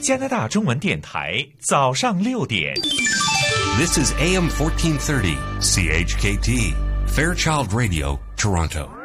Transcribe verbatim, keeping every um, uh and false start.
加拿大中文电台早上六点。 This is A M fourteen thirty, C H K T, Fairchild Radio, Toronto.